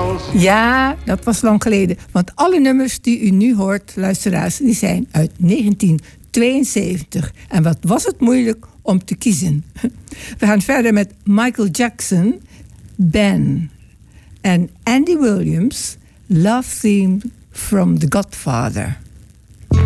Ja, dat was lang geleden. Want alle nummers die u nu hoort, luisteraars, die zijn uit 1972. En wat was het moeilijk om te kiezen. We gaan verder met Michael Jackson, Ben. En Andy Williams, Love Theme from The Godfather.